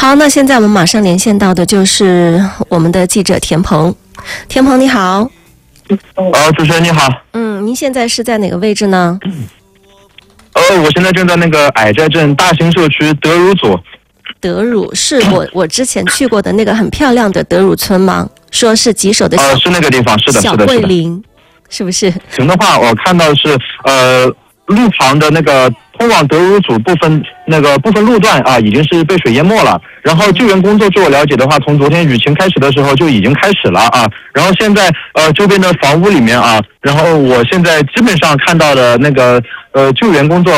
好，那现在我们马上连线到的就是我们的记者田鹏。田鹏你好。 主持人你好。 您现在是在哪个位置呢？ 我现在正在那个矮寨镇大兴社区德儒组。 德儒是我之前去过的那个很漂亮的德儒村吗？说是棘手的小是那个地方，是的， 小桂林，是不是？ 行的话，我看到是路旁的那个通往德儒组部分路段啊，已经是被水淹没了。然后救援工作，据我了解的话，从昨天雨情开始的时候就已经开始了啊。然后现在周边的房屋里面啊，然后我现在基本上看到的那个救援工作